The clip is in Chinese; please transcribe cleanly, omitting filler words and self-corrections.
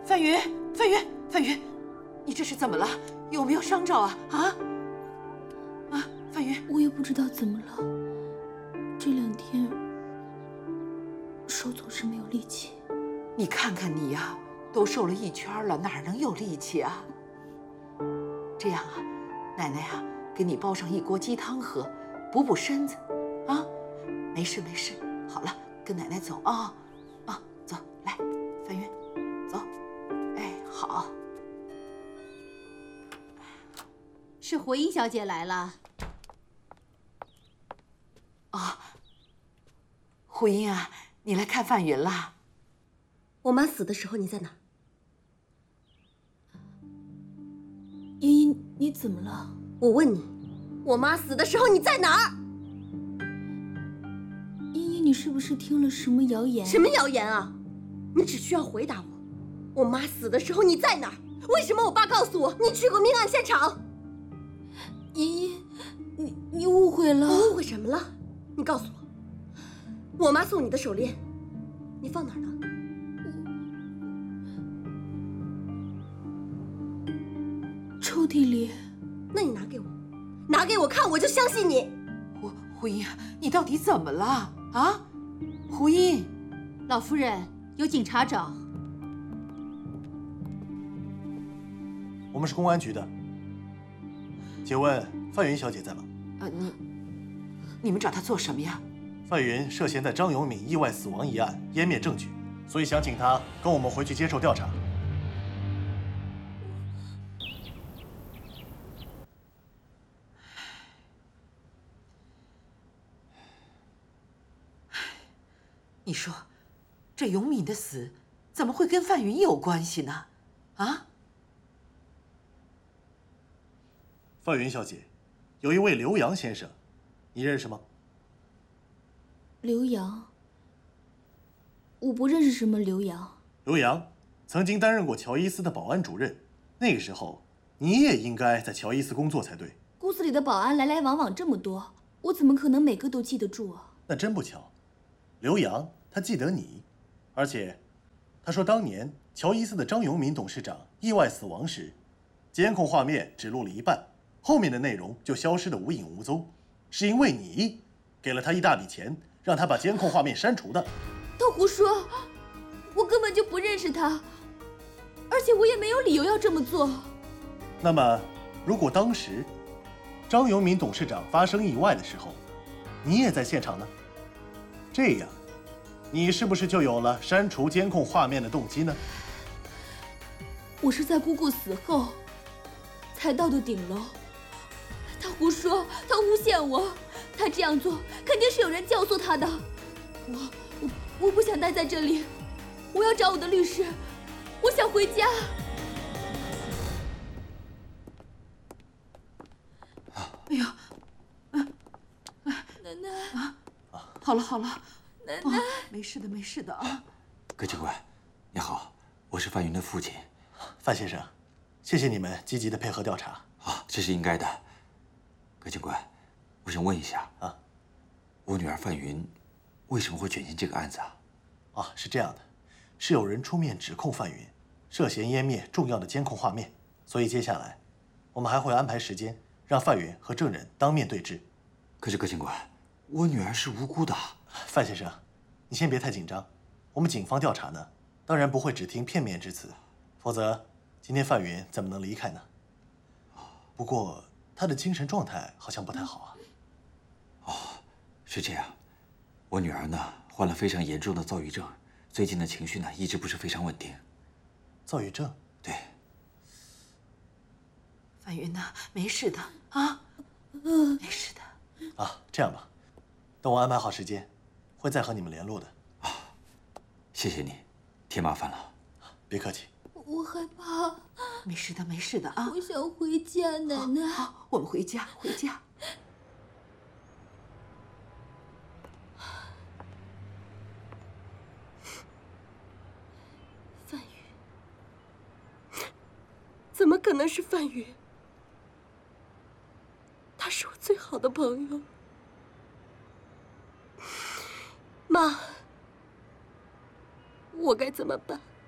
范云，范云，范云，你这是怎么了？有没有伤着啊？范云， 我也不知道怎么了，这2天手总是没有力气。 你看看你呀，都瘦了1圈了，哪能有力气啊？这样啊，奶奶啊，给你煲上1锅鸡汤喝，补补身子，啊，没事没事。好了，跟奶奶走啊，走，来，范云，走，哎，好。 是回音小姐来了。 胡英啊，你来看范云啦？ 我妈死的时候你在哪？ 茵茵，你怎么了？ 我问你，我妈死的时候你在哪儿？ 茵茵，你是不是听了什么谣言？ 什么谣言啊？你只需要回答我，我妈死的时候你在哪儿？为什么我爸告诉我你去过命案现场？ 茵茵，你误会了。 我误会什么了？你告诉我，我妈送你的手链，你放哪儿了？ 抽屉里。 那你拿给我，拿给我看，我就相信你。 胡英，你到底怎么了啊？胡英， 老夫人，有警察找。 我们是公安局的，请问范云小姐在吗？ 你们找她做什么呀？ 范云涉嫌在张永敏意外死亡一案湮灭证据，所以想请她跟我们回去接受调查。 你说，这永敏的死怎么会跟范云有关系呢？啊？ 范云小姐，有一位刘洋先生，你认识吗？ 刘洋？我不认识什么刘洋。 刘洋曾经担任过乔伊斯的保安主任，那个时候你也应该在乔伊斯工作才对。 公司里的保安来来往往这么多，我怎么可能每个都记得住啊？ 那真不巧，刘洋他记得你，而且他说当年乔伊斯的张永敏董事长意外死亡时，监控画面只录了一半，后面的内容就消失得无影无踪，是因为你给了他一大笔钱，让他把监控画面删除的。 他胡说，我根本就不认识他，而且我也没有理由要这么做。 那么，如果当时张永敏董事长发生意外的时候，你也在现场呢？这样，你是不是就有了删除监控画面的动机呢？ 我是在姑姑死后才到的顶楼。他胡说，他诬陷我，他这样做肯定是有人教唆他的。我不想待在这里，我要找我的律师，我想回家。 哎呀， 奶奶， 好了好了， 奶奶， 没事的没事的啊。 葛警官，你好，我是范云的父亲。 范先生，谢谢你们积极的配合调查。 这是应该的。葛警官，我想问一下我女儿范云为什么会卷进这个案子啊？ 是这样的，是有人出面指控范云涉嫌湮灭重要的监控画面，所以接下来我们还会安排时间让范云和证人当面对质。 可是葛警官，我女儿是无辜的。 范先生，你先别太紧张，我们警方调查呢，当然不会只听片面之词，否则今天范云怎么能离开呢？不过她的精神状态好像不太好是这样，我女儿呢患了非常严重的躁郁症，最近的情绪呢一直不是非常稳定。 躁郁症？ 对。 范云呐，没事的啊，没事的。 这样吧，等我安排好时间，会再和你们联络的。 谢谢你，添麻烦了。 别客气。 我害怕。 没事的，没事的啊。 我想回家，奶奶。 好，我们回家，回家。 范云，怎么可能是范云？他是我最好的朋友。妈，我该怎么办？